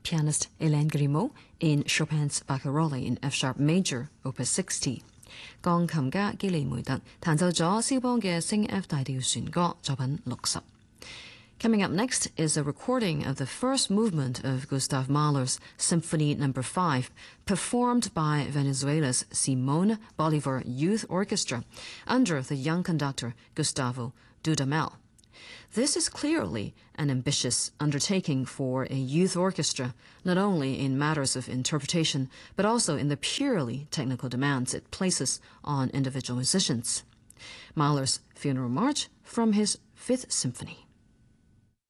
pianist Hélène Grimaud in Chopin's Barcarolle in F-sharp major, Opus 60. 鋼琴家基利梅特彈奏咗肖邦嘅升 F 大調旋歌作品60。Coming up next is a recording of the first movement of Gustav Mahler's Symphony No. 5, performed by Venezuela's Simón Bolívar Youth Orchestra under the young conductor Gustavo Dudamel. This is clearly an ambitious undertaking for a youth orchestra, not only in matters of interpretation, but also in the purely technical demands it places on individual musicians. Mahler's Funeral March from his Fifth Symphony.